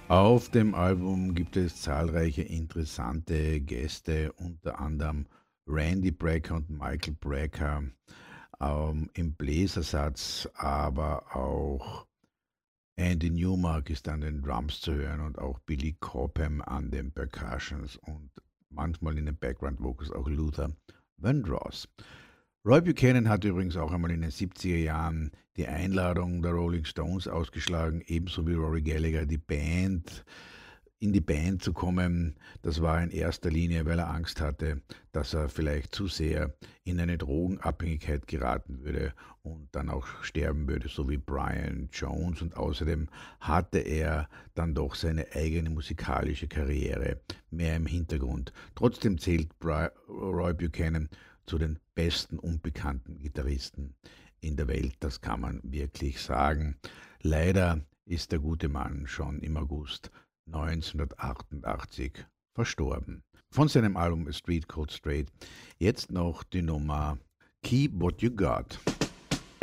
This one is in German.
Auf dem Album gibt es zahlreiche interessante Gäste, unter anderem Randy Brecker und Michael Brecker im Bläsersatz, aber auch Andy Newmark ist an den Drums zu hören und auch Billy Cobham an den Percussions und manchmal in den Background Vocals auch Luther Vandross. Roy Buchanan hat übrigens auch einmal in den 70er Jahren die Einladung der Rolling Stones ausgeschlagen, ebenso wie Rory Gallagher, in die Band zu kommen. Das war in erster Linie, weil er Angst hatte, dass er vielleicht zu sehr in eine Drogenabhängigkeit geraten würde und dann auch sterben würde, so wie Brian Jones. Und außerdem hatte er dann doch seine eigene musikalische Karriere mehr im Hintergrund. Trotzdem zählt Roy Buchanan zu den besten unbekannten Gitarristen in der Welt, das kann man wirklich sagen. Leider ist der gute Mann schon im August 1988 verstorben. Von seinem Album A Street Code Straight jetzt noch die Nummer Keep What You Got.